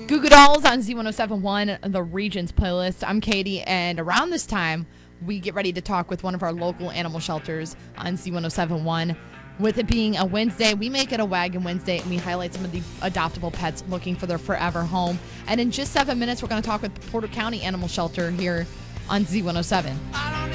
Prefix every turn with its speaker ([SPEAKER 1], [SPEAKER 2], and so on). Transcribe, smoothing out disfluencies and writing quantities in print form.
[SPEAKER 1] Goo Goo Dolls on Z1071, the Regions playlist. I'm Katie, and around this time, we get ready to talk with one of our local animal shelters on Z1071. With it being a Wednesday, we make it a Wagon Wednesday, and we highlight some of the adoptable pets looking for their forever home. And in just 7 minutes, we're going to talk with Porter County Animal Shelter here on Z107.